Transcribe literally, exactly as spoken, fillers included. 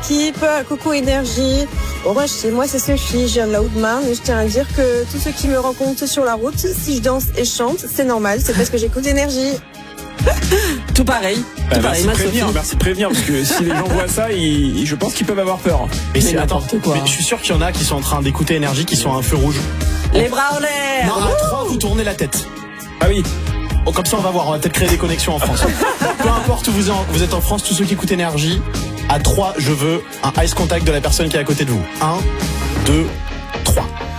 l'équipe. Coucou Énergie. Bon, moi, je- moi, c'est Sophie, je viens de la Haute-Marne et je tiens à dire que tous ceux qui me rencontrent sur la route, si je danse et chante, c'est normal, c'est parce que j'écoute Énergie. Tout pareil. Bah, Tout pareil, merci de ma prévenir, Sophie. merci de prévenir, parce que si les gens voient ça, ils, je pense qu'ils peuvent avoir peur. Et Mais c'est, attends, n'importe quoi. mais je suis sûr qu'il y en a qui sont en train d'écouter Énergie, qui sont à un feu rouge. Les bras en l'air. Non, à trois, vous tournez la tête. Ah oui. Bon, comme ça, on va voir. On va peut-être créer des connexions en France. Peu importe où vous, en- vous êtes en France, tous ceux qui écoutent Énergie, à trois, je veux un ice contact de la personne qui est à côté de vous. Un, deux, trois.